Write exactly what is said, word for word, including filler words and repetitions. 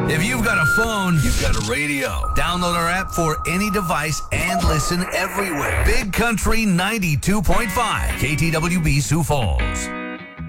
If you've got a phone, you've got a radio. Download our app for any device and listen everywhere. Big Country ninety-two point five, K T W B Sioux Falls.